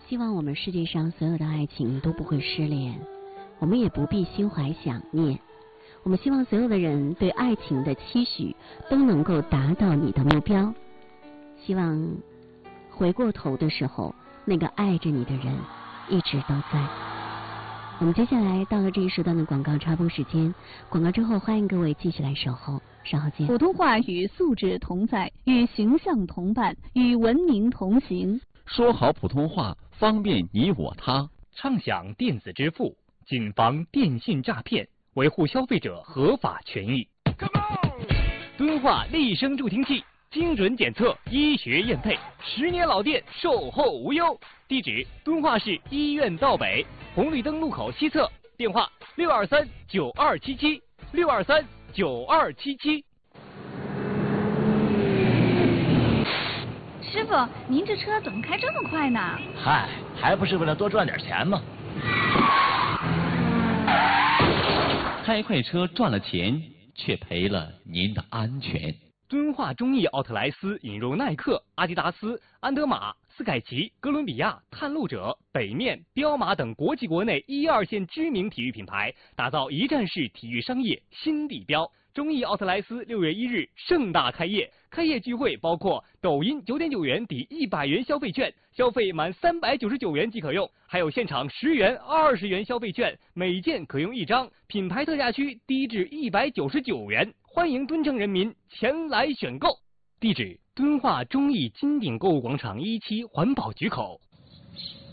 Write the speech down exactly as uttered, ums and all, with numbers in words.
希望我们世界上所有的爱情都不会失联，我们也不必心怀想念。我们希望所有的人对爱情的期许都能够达到你的目标。希望回过头的时候，那个爱着你的人一直都在。我们接下来到了这一时段的广告插播时间，广告之后欢迎各位继续来守候，稍后见。 普通话与素质同在，与形象同伴，与文明同行。 说好普通话，方便你我他。 畅享电子支付，谨防电信诈骗，维护消费者合法权益。敦化立声助听器，精准检测，医学验配，十年老店，售后无忧。地址：敦化市医院道北红绿灯路口西侧，电话：六二三九二七七六二三九二七七。 师傅，您这车怎么开这么快呢？ 嗨，还不是为了多赚点钱吗？ 开快车赚了钱，却赔了您的安全。 敦化中意奥特莱斯引入耐克、阿迪达斯、安德玛、斯凯奇、哥伦比亚、探路者、北面、彪马等国际国内一二线知名体育品牌，打造一站式体育商业新地标。中意奥特莱斯六月一日盛大开业，开业聚会包括抖音九点九元抵一百元消费券，消费满三百九十九元即可用，还有现场十元、二十元消费券，每件可用一张，品牌特价区低至一百九十九元，欢迎敦城人民前来选购。地址：敦化中意金鼎购物广场一期环保局口。